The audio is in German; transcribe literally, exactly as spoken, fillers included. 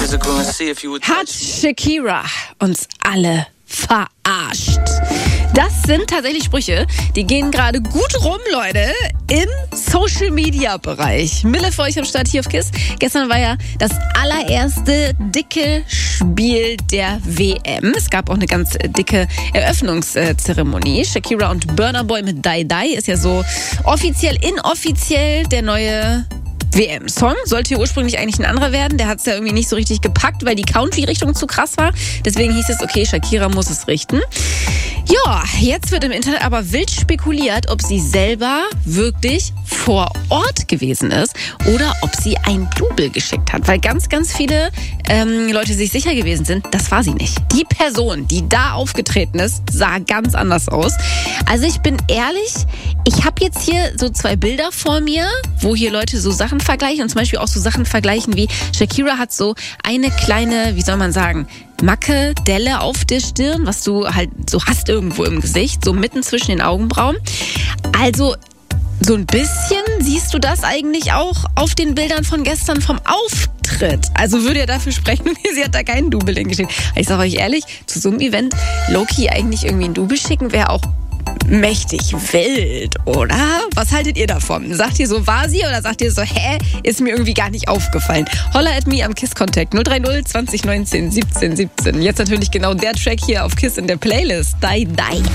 Hat Shakira uns alle verarscht? Das sind tatsächlich Sprüche, die gehen gerade gut rum, Leute, im Social-Media-Bereich. Mille für euch am Start hier auf KISS. Gestern war ja das allererste dicke Spiel der W M. Es gab auch eine ganz dicke Eröffnungszeremonie. Shakira und Burna Boy mit Die Die ist ja so offiziell, inoffiziell der neue W M-Song. Sollte ursprünglich eigentlich ein anderer werden. Der hat es ja irgendwie nicht so richtig gepackt, weil die Country-Richtung zu krass war. Deswegen hieß es, okay, Shakira muss es richten. Ja, jetzt wird im Internet aber wild spekuliert, ob sie selber wirklich vor Ort gewesen ist oder ob sie ein Double geschickt hat. Weil ganz, ganz viele ähm, Leute sich sicher gewesen sind, das war sie nicht. Die Person, die da aufgetreten ist, sah ganz anders aus. Also ich bin ehrlich, ich habe jetzt hier so zwei Bilder vor mir, wo hier Leute so Sachen vergleichen und zum Beispiel auch so Sachen vergleichen wie Shakira hat so eine kleine, wie soll man sagen, Macke, Delle auf der Stirn, was du halt so hast irgendwo im Gesicht, so mitten zwischen den Augenbrauen. Also so ein bisschen siehst du das eigentlich auch auf den Bildern von gestern vom Auftritt. Also würde ja dafür sprechen, sie hat da keinen Double hingeschickt. Ich sage euch ehrlich, zu so einem Event low-key eigentlich irgendwie ein Double schicken, wäre auch mächtig wild, oder? Was haltet ihr davon? Sagt ihr so, war sie oder sagt ihr so, hä, ist mir irgendwie gar nicht aufgefallen? Holla at me am KISS-Kontakt null drei null zwanzig neunzehn siebzehn siebzehn. Jetzt natürlich genau der Track hier auf KISS in der Playlist. Die Die.